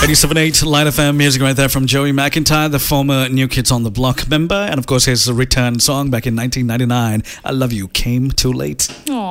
97.8 Light FM music right there from Joey McIntyre, the former New Kids on the Block member, and of course his return song back in 1999, I Love You Came Too Late.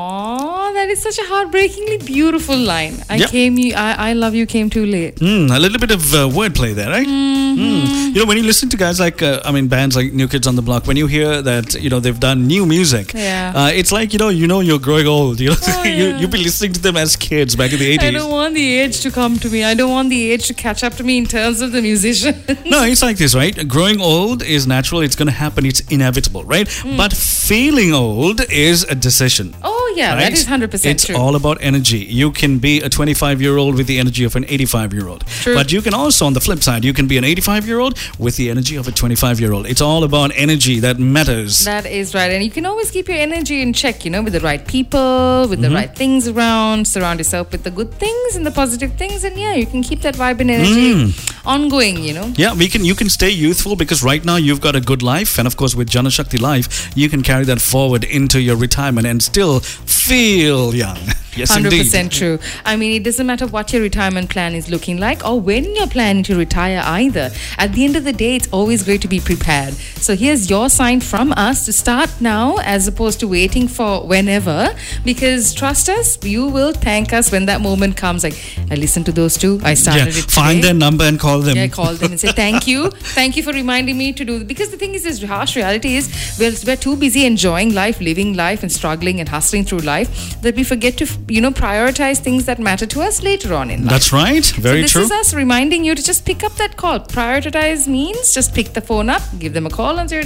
Aww, that is such a heartbreakingly beautiful line. Yep. I love you came too late. A little bit of wordplay there, right? You know, when you listen to guys like, bands like New Kids on the Block, when you hear that, they've done new music, it's like, you're growing old. You've been listening to them as kids back in the 80s. I don't want the age to come to me. I don't want the age to catch up to me in terms of the musician. No, it's like this, right? Growing old is natural. It's going to happen. It's inevitable, right? But feeling old is a decision. Oh, yeah, right? that is 100% it's true. It's all about energy. You can be a 25-year-old with the energy of an 85-year-old. True. But you can also, on the flip side, you can be an 85-year-old with the energy of a 25-year-old. It's all about energy that matters. That is right. And you can always keep your energy in check, with the right people, with the right things around. Surround yourself with the good things and the positive things. And you can keep that vibe and energy ongoing, Yeah, you can stay youthful because right now you've got a good life. And of course, with Janashakti Life, you can carry that forward into your retirement and still feel young. Yes, 100% indeed. true. I mean, it doesn't matter what your retirement plan is looking like or when you're planning to retire either. At the end of the day, it's always great to be prepared. So here's your sign from us to start now as opposed to waiting for whenever. Because trust us, you will thank us when that moment comes. Like, I listened to those two. I started it today. Find their number and call them. Yeah, call them and say thank you. Thank you for reminding me to do. Because the thing is harsh reality is we're too busy enjoying life, living life and struggling and hustling through life that we forget to prioritize things that matter to us later on in life. That's right. Very true. true. This is us reminding you to just pick up that call. Prioritize means just pick the phone up, give them a call on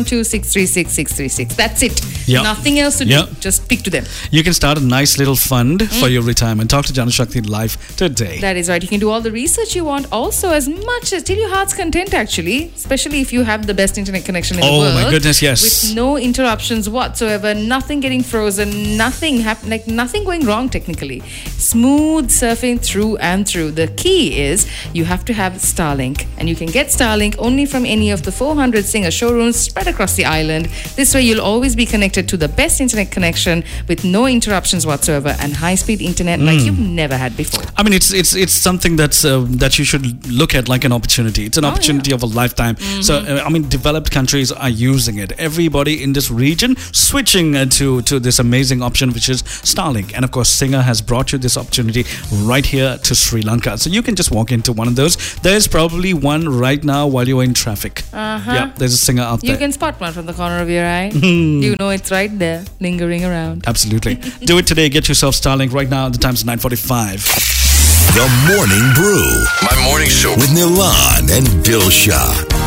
0112-636-636. That's it. Yep. Nothing else to do. Just speak to them. You can start a nice little fund for your retirement. Talk to Janashakti Life today. That is right. You can do all the research you want also as much as till your heart's content actually, especially if you have the best internet connection in the world. Oh my goodness, yes. With no interruptions whatsoever, nothing getting frozen, nothing nothing going wrong technically. Smooth surfing through and through. The key is you have to have Starlink, and you can get Starlink only from any of the 400 Singer showrooms spread across the island. This way you'll always be connected to the best internet connection with no interruptions whatsoever and high-speed internet like you've never had before. I mean, it's something that's that you should look at like an opportunity. It's an opportunity of a lifetime. So, developed countries are using it. Everybody in this region switching to this amazing option, which is Starlink. And of course, Singer has brought you this opportunity right here to Sri Lanka. So you can just walk into one of those. There's probably one right now while you're in traffic. Yeah, there's a Singer out there. You can spot one from the corner of your eye. You know it's right there, lingering around. Absolutely. Do it today. Get yourself Starlink right now. The time's 9:45. The Morning Brew. My morning show with Nilan and Dilshah.